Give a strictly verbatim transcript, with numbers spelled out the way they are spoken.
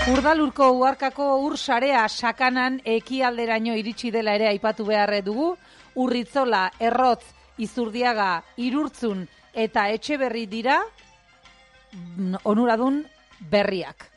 Urdalurko uharkako ur sarea sakanan ekialderaino iritsi dela ere aipatu beharre dugu. Urritzola, Errotz, Izurdiaga, Irurtzun eta Etxeberri dira onuradun berriak.